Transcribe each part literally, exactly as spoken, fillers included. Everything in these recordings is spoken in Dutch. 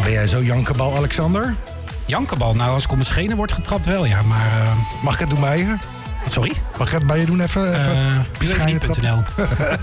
Ben jij zo jankebal, Alexander? Jankebal? Nou, als ik op mijn schenen word getrapt wel, ja. Maar, uh... Mag ik het doen bij je? Sorry? Mag ik het bij je doen even? even uh, Bewegeniet punt n l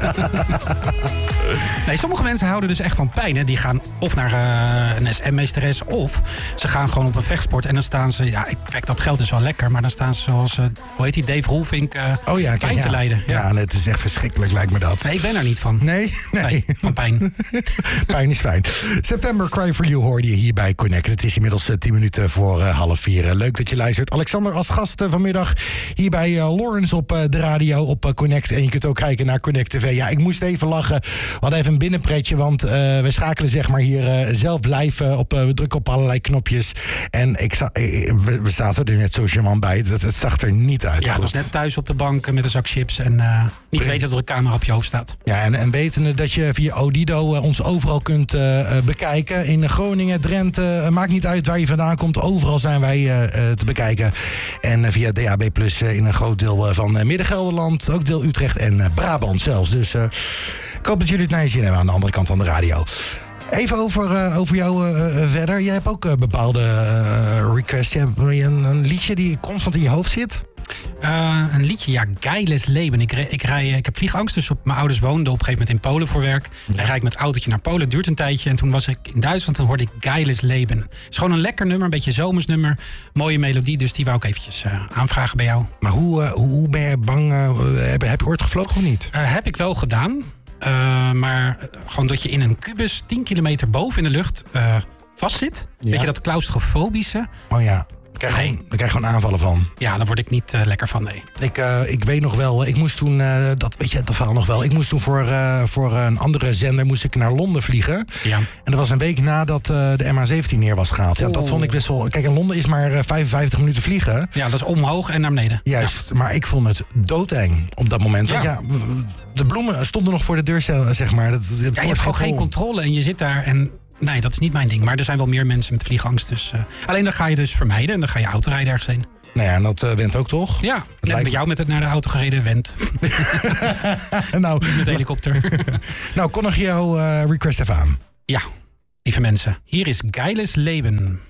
Nee, sommige mensen houden dus echt van pijn. Hè. Die gaan of naar uh, een S M-meesteres of ze gaan gewoon op een vechtsport. En dan staan ze, ja, ik kijk, dat geld is wel lekker. Maar dan staan ze zoals, uh, hoe heet die, Dave Roelvink, uh, oh ja, pijn ja. te lijden. Ja, ja, het is echt verschrikkelijk, lijkt me dat. Nee, ik ben er niet van. Nee? Nee. nee van pijn. Pijn is fijn. September Cry For You hoorde je hier bij Connect. Het is inmiddels uh, tien minuten voor uh, half vier. Uh, leuk dat je luistert. Alexander als gast uh, vanmiddag hier bij uh, Lawrence op uh, de radio op uh, Connect. En je kunt ook kijken naar Connect T V. Ja, ik moest even lachen. We hadden even een binnenpretje, want uh, we schakelen zeg maar hier uh, zelf live uh, op. Uh, we drukken op allerlei knopjes. En ik za- uh, we, we zaten er net zo charmant bij. Het, het zag er niet uit. Ja, het was net thuis op de bank met een zak chips. En uh, niet weten dat er een camera op je hoofd staat. Ja, en, en wetende dat je via Odido uh, ons overal kunt uh, uh, bekijken. In Groningen, Drenthe, uh, maakt niet uit waar je vandaan komt. Overal zijn wij uh, uh, te bekijken. En uh, via D A B plus uh, in een groot deel uh, van uh, Midden-Gelderland. Ook deel Utrecht en uh, Brabant zelfs. Dus uh, ik hoop dat jullie het naar je zin hebben aan de andere kant van de radio. Even over, uh, over jou uh, verder. Jij hebt ook uh, bepaalde uh, requests. Je hebt een, een liedje die constant in je hoofd zit. Uh, een liedje, ja, Geiles Leben. Ik, ik, rij, ik heb vliegangst, dus op, mijn ouders woonden op een gegeven moment in Polen voor werk. Ja. Dan rijd ik met het autootje naar Polen, het duurt een tijdje. En toen was ik in Duitsland, toen hoorde ik Geiles Leben. Het is gewoon een lekker nummer, een beetje zomersnummer. Mooie melodie, dus die wou ik eventjes uh, aanvragen bij jou. Maar hoe, uh, hoe ben je bang? Uh, heb, heb je ooit gevlogen of niet? Uh, heb ik wel gedaan. Uh, maar gewoon dat je in een kubus tien kilometer boven in de lucht uh, vastzit. Ja. Weet je, dat claustrofobische. Oh ja. Ik krijg, nee. gewoon, ik krijg gewoon aanvallen van. Ja, daar word ik niet uh, lekker van, nee. Ik, uh, ik weet nog wel, ik moest toen, uh, dat weet je dat verhaal nog wel. Ik moest toen voor, uh, voor een andere zender moest ik naar Londen vliegen. Ja. En dat was een week nadat uh, de M H zeventien neer was gehaald. Ja, dat vond ik best wel. Kijk, in Londen is maar uh, vijfenvijftig minuten vliegen. Ja, dat is omhoog en naar beneden. Juist, ja. Maar ik vond het doodeng op dat moment. Want ja, ja de bloemen stonden nog voor de deur, zeg maar. Dat, dat ja, je hebt gewoon geen controle en je zit daar en... Nee, dat is niet mijn ding. Maar er zijn wel meer mensen met vliegangst. Dus, uh, alleen dan ga je dus vermijden en dan ga je autorijden ergens heen. Nou ja, en dat uh, went ook toch? Ja, net lijkt... met jou met het naar de auto gereden went. nou, met de helikopter. nou, kondig jouw uh, request even aan. Ja, lieve mensen. Hier is Geiles Leben.